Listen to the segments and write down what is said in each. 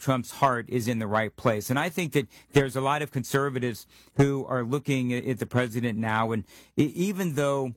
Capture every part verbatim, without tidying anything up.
Trump's heart is in the right place. And I think that there's a lot of conservatives who are looking at the president now, and even though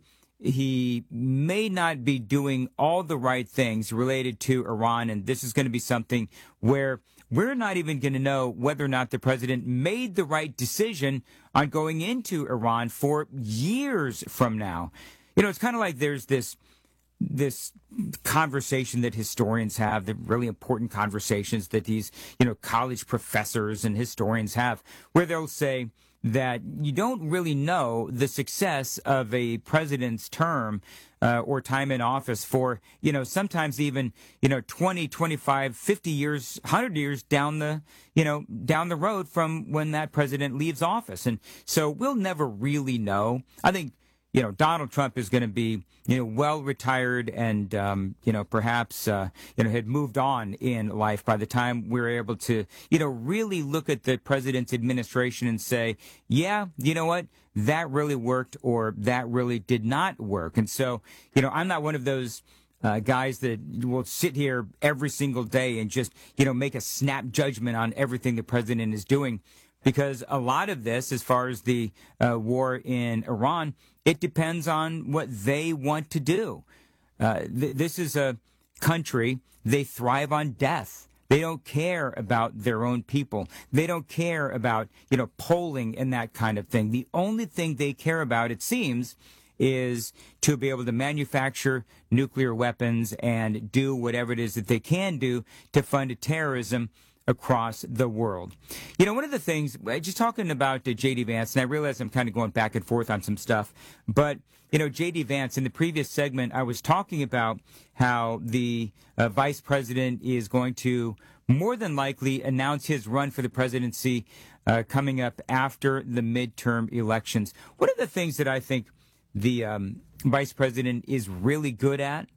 he may not be doing all the right things related to Iran, and this is going to be something where we're not even going to know whether or not the president made the right decision on going into Iran for years from now. You know, it's kind of like there's this this conversation that historians have, the really important conversations that these, you know, college professors and historians have, where they'll say that you don't really know the success of a president's term uh, or time in office for, you know, sometimes even, you know, twenty, twenty-five, fifty years, one hundred years down the, you know, down the road from when that president leaves office. And so we'll never really know. I think, you know, Donald Trump is going to be, you know, well retired and, um, you know, perhaps, uh, you know, had moved on in life by the time we're able to, you know, really look at the president's administration and say, yeah, you know what, that really worked or that really did not work. And so, you know, I'm not one of those uh, guys that will sit here every single day and just, you know, make a snap judgment on everything the president is doing. Because a lot of this, as far as the uh, war in Iran, it depends on what they want to do. Uh, th- this is a country, they thrive on death. They don't care about their own people. They don't care about, you know, polling and that kind of thing. The only thing they care about, it seems, is to be able to manufacture nuclear weapons and do whatever it is that they can do to fund terrorism across the world. You know, one of the things, just talking about uh, J D. Vance, and I realize I'm kind of going back and forth on some stuff, but, you know, J D. Vance, in the previous segment, I was talking about how the uh, vice president is going to more than likely announce his run for the presidency uh, coming up after the midterm elections. One of the things that I think the um, vice president is really good at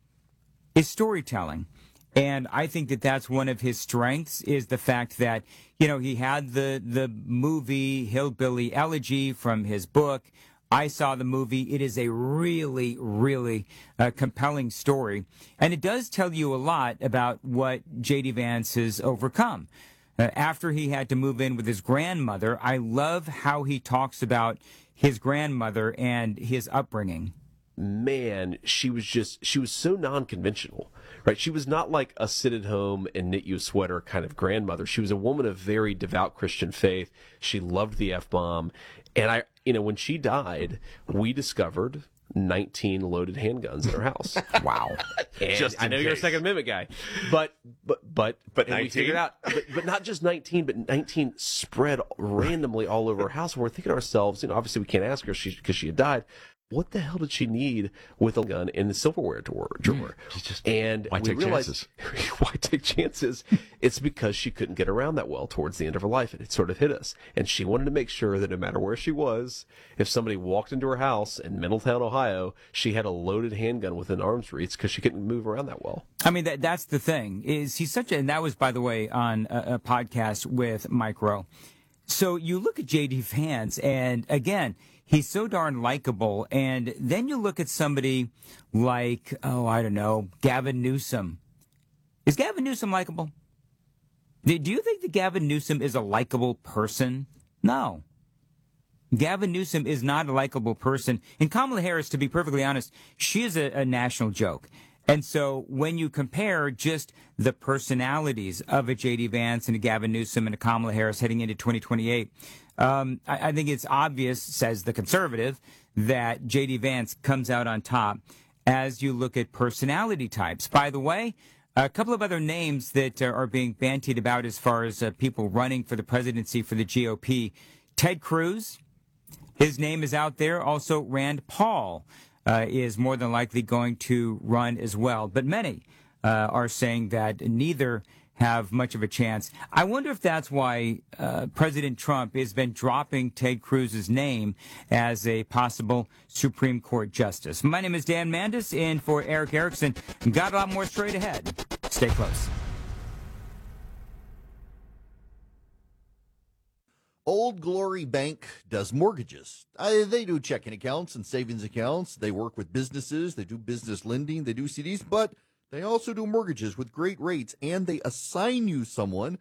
is storytelling. And I think that that's one of his strengths, is the fact that, you know, he had the, the movie Hillbilly Elegy from his book. I saw the movie. It is a really, really uh, compelling story. And it does tell you a lot about what J D. Vance has overcome. Uh, after he had to move in with his grandmother, I love how he talks about his grandmother and his upbringing. Man, she was just, she was so non-conventional, right? She was not like a sit at home and knit you a sweater kind of grandmother. She was a woman of very devout Christian faith. She loved the F-bomb. And I, you know, when she died, we discovered nineteen loaded handguns in her house. Wow. And Just I know case. you're a Second Amendment guy, but, but, but, But and we figured out, but, but not just nineteen, but nineteen spread randomly all over her house. And we're thinking to ourselves, you know, obviously we can't ask her she, because she had died. What the hell did she need with a gun in the silverware drawer? drawer? She's just, and why we take realized, chances? why take chances? It's because she couldn't get around that well towards the end of her life, and it sort of hit us. And she wanted to make sure that no matter where she was, if somebody walked into her house in Middletown, Ohio, she had a loaded handgun within arm's reach because she couldn't move around that well. I mean, that that's the thing. Is he's such a, and that was, by the way, on a, a podcast with Mike Rowe. So you look at J D. Vance, and again, he's so darn likable. And then you look at somebody like, oh, I don't know, Gavin Newsom. Is Gavin Newsom likable? Do you think that Gavin Newsom is a likable person? No. Gavin Newsom is not a likable person. And Kamala Harris, to be perfectly honest, she is a, a national joke. And so when you compare just the personalities of a J D. Vance and a Gavin Newsom and a Kamala Harris heading into twenty twenty-eight, um, I, I think it's obvious, says the conservative, that J D. Vance comes out on top as you look at personality types. By the way, a couple of other names that uh, are being bantied about as far as uh, people running for the presidency for the G O P. Ted Cruz, his name is out there. Also, Rand Paul Uh, is more than likely going to run as well. But many uh, are saying that neither have much of a chance. I wonder if that's why uh, President Trump has been dropping Ted Cruz's name as a possible Supreme Court justice. My name is Dan Mandis, in for Erick Erickson. Got a lot more straight ahead. Stay close. Old Glory Bank does mortgages. Uh, they do checking accounts and savings accounts. They work with businesses. They do business lending. They do C Ds, but they also do mortgages with great rates, and they assign you someone